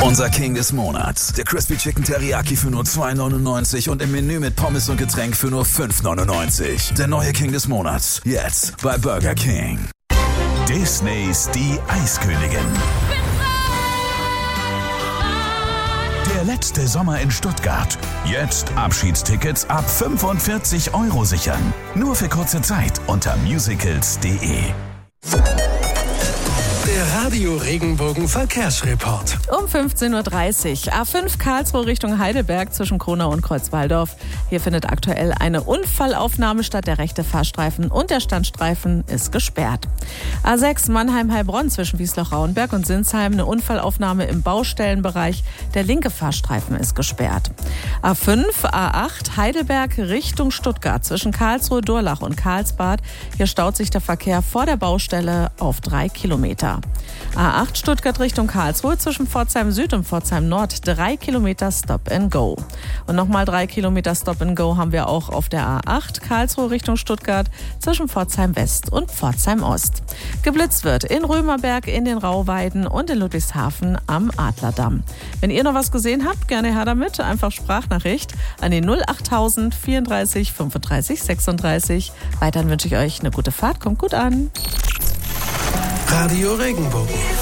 Unser King des Monats. Der Crispy Chicken Teriyaki für nur $2,99 und im Menü mit Pommes und Getränk für nur $5,99. Der neue King des Monats. Jetzt bei Burger King. Disneys Die Eiskönigin. Der letzte Sommer in Stuttgart. Jetzt Abschiedstickets ab 45 € sichern. Nur für kurze Zeit unter musicals.de. Der Radio Regenbogen Verkehrsreport. Um 15.30 Uhr. A5 Karlsruhe Richtung Heidelberg zwischen Kronau und Kreuzwaldorf. Hier findet aktuell eine Unfallaufnahme statt. Der rechte Fahrstreifen und der Standstreifen ist gesperrt. A6 Mannheim-Heilbronn zwischen Wiesloch-Rauenberg und Sinsheim. Eine Unfallaufnahme im Baustellenbereich. Der linke Fahrstreifen ist gesperrt. A5 A8 Heidelberg Richtung Stuttgart zwischen Karlsruhe, Durlach und Karlsbad. Hier staut sich der Verkehr vor der Baustelle auf 3 Kilometer. A8 Stuttgart Richtung Karlsruhe zwischen Pforzheim Süd und Pforzheim Nord 3 Kilometer Stop and Go. Und nochmal 3 Kilometer Stop and Go haben wir auch auf der A8 Karlsruhe Richtung Stuttgart zwischen Pforzheim West und Pforzheim Ost. Geblitzt wird in Römerberg, in den Rauweiden und in Ludwigshafen am Adlerdamm. Wenn ihr noch was gesehen habt, gerne her damit. Einfach Sprachnachricht an die 08000 34 35 36. Weiterhin wünsche ich euch eine gute Fahrt. Kommt gut an. Radio Regenbogen.